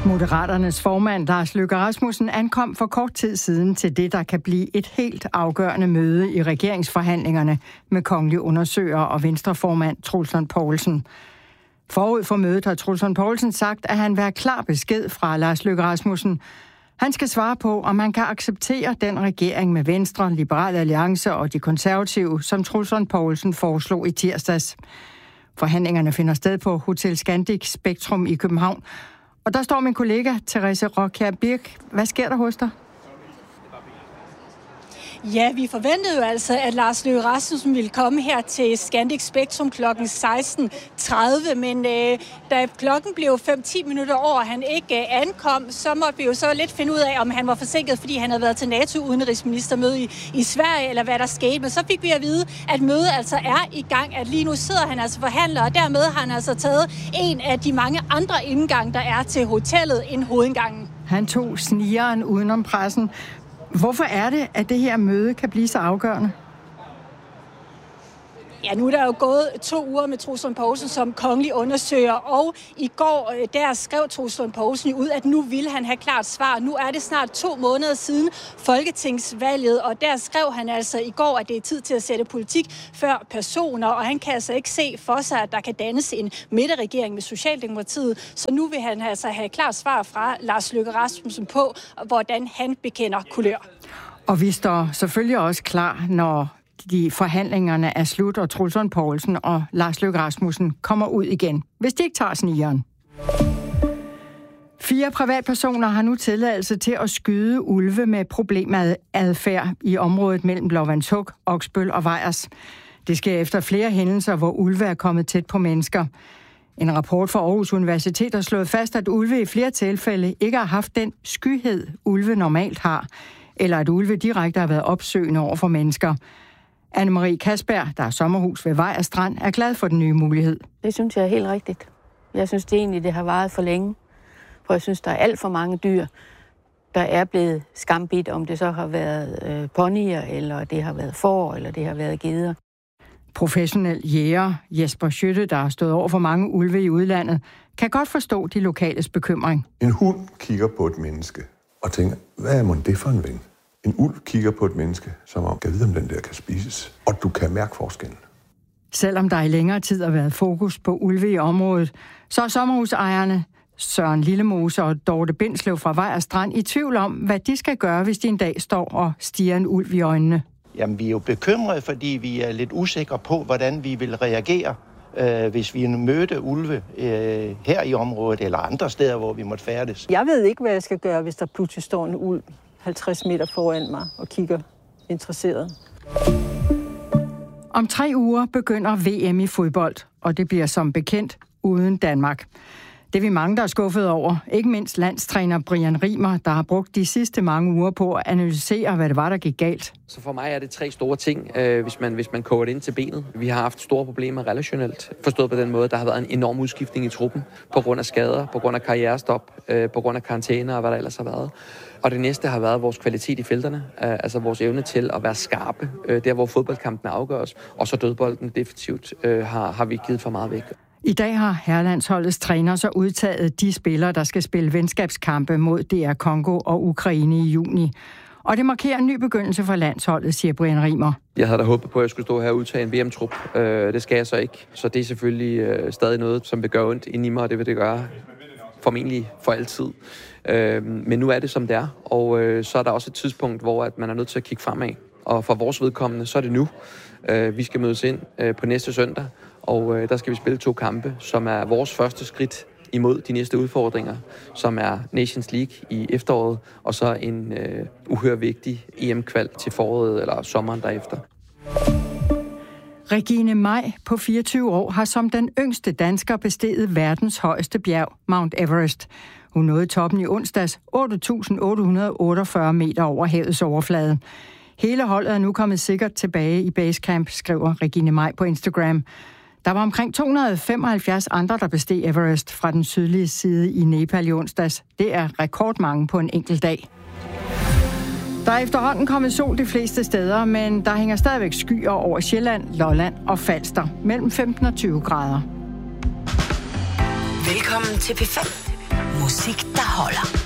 Moderaternes formand Lars Løkke Rasmussen ankom for kort tid siden til det, der kan blive et helt afgørende møde i regeringsforhandlingerne med kongelig undersøger og venstreformand Troels Lund Poulsen. Forud for mødet har Troels Lund Poulsen sagt, at han vil have klar besked fra Lars Løkke Rasmussen. Han skal svare på, om man kan acceptere den regering med Venstre, Liberal Alliance og de konservative, som Troels Lund Poulsen foreslog i tirsdags. Forhandlingerne finder sted på Hotel Scandic Spektrum i København. Og der står min kollega Therese Rockjær Birk. Hvad sker der hos dig? Ja, vi forventede jo altså, at Lars Løkke Rasmussen ville komme her til Scandic Spektrum kl. 16.30, men da klokken blev 5-10 minutter over, og han ikke ankom, så måtte vi jo så lidt finde ud af, om han var forsinket, fordi han havde været til NATO-udenrigsministermøde i Sverige, eller hvad der skete. Men så fik vi at vide, at mødet altså er i gang, at lige nu sidder han altså forhandler, og dermed har han altså taget en af de mange andre indgange, der er til hotellet, end hovedindgangen. Han tog snigeren udenom pressen. Hvorfor er det, at det her møde kan blive så afgørende? Ja, nu er der jo gået 2 uger med Troels Lund Poulsen som kongelig undersøger, og i går der skrev Troels Lund Poulsen ud, at nu ville han have klart svar. Nu er det snart 2 måneder siden folketingsvalget, og der skrev han altså i går, at det er tid til at sætte politik før personer, og han kan altså ikke se for sig, at der kan dannes en midterregering med Socialdemokratiet. Så nu vil han altså have klart svar fra Lars Løkke Rasmussen på, hvordan han bekender kulør. Og vi står selvfølgelig også klar, når de forhandlingerne er slut, og Troels Lund Poulsen og Lars Løkke Rasmussen kommer ud igen, hvis de ikke tager snigeren. 4 privatpersoner har nu tilladelse til at skyde ulve med problemadfærd i området mellem Blåvandshuk, Oksbøl og Vejers. Det sker efter flere hændelser, hvor ulve er kommet tæt på mennesker. En rapport fra Aarhus Universitet har slået fast, at ulve i flere tilfælde ikke har haft den skyhed, ulve normalt har, eller at ulve direkte har været opsøgende over for mennesker. Anne-Marie Kasberg, der er sommerhus ved Vejers Strand, er glad for den nye mulighed. Det synes jeg er helt rigtigt. Jeg synes det egentlig, det har varet for længe. For jeg synes, der er alt for mange dyr, der er blevet skambidt, om det så har været ponyer, eller det har været får, eller det har været geder. Professionel jæger Jesper Schøtte, der har stået over for mange ulve i udlandet, kan godt forstå de lokales bekymring. En hund kigger på et menneske og tænker, hvad er det for en ven? En ulv kigger på et menneske, som om, kan vide, om den der kan spises, og du kan mærke forskellen. Selvom der i længere tid har været fokus på ulve i området, så er sommerhusejerne Søren Lillemose og Dorte Bindslev fra Vejers Strand i tvivl om, hvad de skal gøre, hvis de en dag står og stiger en ulv i øjnene. Jamen, vi er jo bekymrede, fordi vi er lidt usikre på, hvordan vi vil reagere, hvis vi mødte ulve her i området eller andre steder, hvor vi måtte færdes. Jeg ved ikke, hvad jeg skal gøre, hvis der pludselig står en ulv 50 meter foran mig og kigger interesseret. Om 3 uger begynder VM i fodbold, og det bliver som bekendt uden Danmark. Det er vi mange, der er skuffet over. Ikke mindst landstræner Brian Rimer, der har brugt de sidste mange uger på at analysere, hvad det var, der gik galt. Så for mig er det 3 store ting, hvis man koger det ind til benet. Vi har haft store problemer relationelt. Forstået på den måde, der har været en enorm udskiftning i truppen på grund af skader, på grund af karrierestop, på grund af karantæner og hvad der ellers har været. Og det næste har været vores kvalitet i felterne, altså vores evne til at være skarpe, der hvor fodboldkampen afgøres. Og så dødbolden definitivt har vi givet for meget væk. I dag har herrelandsholdets træner så udtaget de spillere, der skal spille venskabskampe mod DR Congo og Ukraine i juni. Og det markerer en ny begyndelse for landsholdet, siger Brian Rimer. Jeg havde da håbet på, at jeg skulle stå her og udtage en VM-trup. Det skal jeg så ikke. Så det er selvfølgelig stadig noget, som vil gøre ondt ind i mig, og det vil det gøre formentlig for altid. Men nu er det, som det er. Og så er der også et tidspunkt, hvor at man er nødt til at kigge fremad. Og for vores vedkommende, så er det nu. Vi skal mødes ind på næste søndag. Og der skal vi spille 2 kampe, som er vores første skridt imod de næste udfordringer, som er Nations League i efteråret, og så en uhyre vigtig EM-kval til foråret eller sommeren derefter. Regine Maj på 24 år har som den yngste dansker besteget verdens højeste bjerg, Mount Everest. Hun nåede toppen i onsdags, 8.848 meter over havets overflade. Hele holdet er nu kommet sikkert tilbage i basecamp, skriver Regine Maj på Instagram. Der var omkring 275 andre, der besteg Everest fra den sydlige side i Nepal i onsdags. Det er rekordmange på en enkelt dag. Der er efterhånden kommet sol de fleste steder, men der hænger stadigvæk skyer over Sjælland, Lolland og Falster mellem 15 og 20 grader. Velkommen til P5. Musik, der holder.